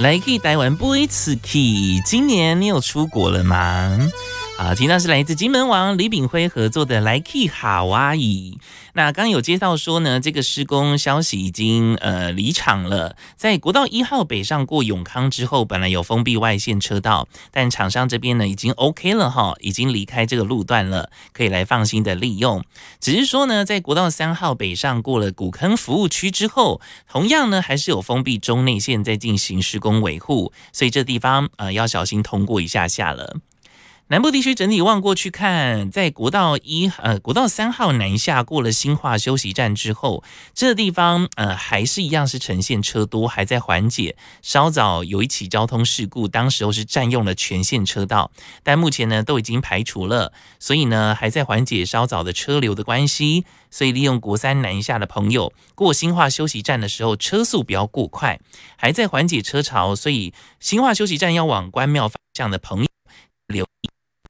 来去台湾不一次去，今年你有出国了吗？好，听到是来自金门王李炳辉合作的来去夏威夷。那刚刚有接到说呢，这个施工消息已经离场了，在国道1号北上过永康之后，本来有封闭外线车道，但厂商这边呢已经 OK 了哈，已经离开这个路段了，可以来放心的利用。只是说呢，在国道3号北上过了古坑服务区之后，同样呢还是有封闭中内线在进行施工维护，所以这地方要小心通过一下下了。南部地区整体望过去看，在国道3号南下过了新化休息站之后，这个地方还是一样是呈现车多，还在缓解。稍早有一起交通事故，当时候是占用了全线车道，但目前呢都已经排除了，所以呢还在缓解稍早的车流的关系。所以利用国3南下的朋友过新化休息站的时候，车速不要过快，还在缓解车潮，所以新化休息站要往关庙方向的朋友留意。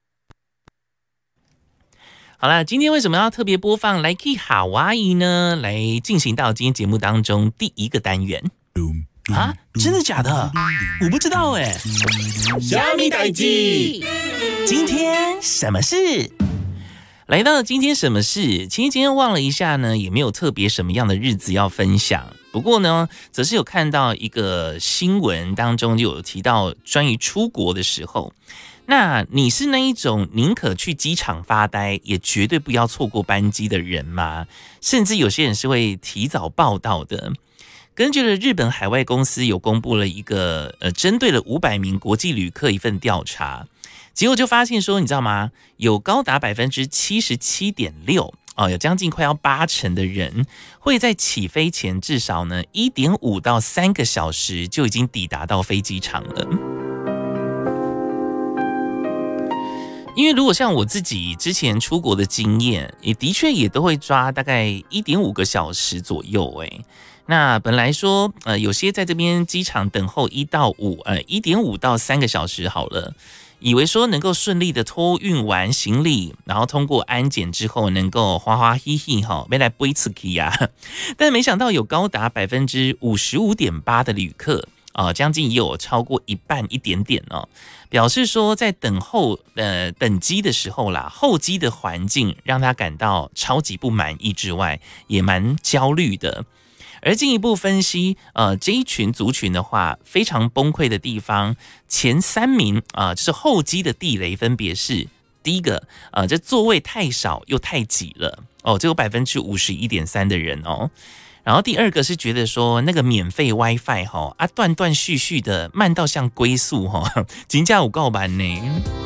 好啦，今天为什么要特别播放来去夏威夷呢？来进行到今天节目当中第一个单元啊，真的假的？我不知道哎。 虾米代志？ 今天什么事？来到了今天什么事？其实今天忘了一下呢，也没有特别什么样的日子要分享。不过呢，则是有看到一个新闻当中就有提到关于出国的时候。那你是那一种宁可去机场发呆，也绝对不要错过班机的人吗？甚至有些人是会提早报到的。根据了日本海外公司有公布了一个针对了500名国际旅客一份调查，结果就发现说，你知道吗？有高达 77.6%。有将近快要80%的人会在起飞前至少呢 1.5 到3个小时就已经抵达到飞机场了。因为如果像我自己之前出国的经验，也的确也都会抓大概 1.5 个小时左右。那本来说有些在这边机场等候1.5到3个小时好了，以为说能够顺利的托运完行李，然后通过安检之后能够花花嘻嘻没来飞出去啊，但没想到有高达 55.8% 的旅客将近也有超过一半一点点表示说在等机的时候啦，候机的环境让他感到超级不满意之外，也蛮焦虑的。而进一步分析，这一群族群的话，非常崩溃的地方，前3名就是候机的地雷，分别是第一个，这座位太少又太挤了这有 51.3% 的人然后第二个是觉得说那个免费 WiFi 断断续续的慢到像龟速真的有够慢呢。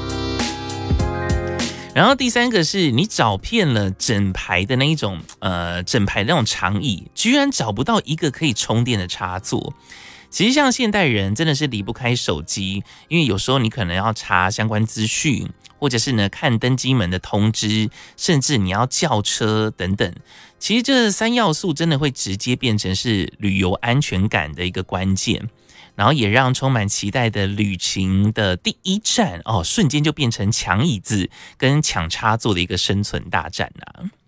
然后第三个是你找遍了整排的那一种整排的那种长椅，居然找不到一个可以充电的插座。其实像现代人真的是离不开手机，因为有时候你可能要查相关资讯，或者是呢看登机门的通知，甚至你要叫车等等。其实这3要素真的会直接变成是旅游安全感的一个关键，然后也让充满期待的旅行的第一站瞬间就变成抢椅子跟抢插座的一个生存大战啊。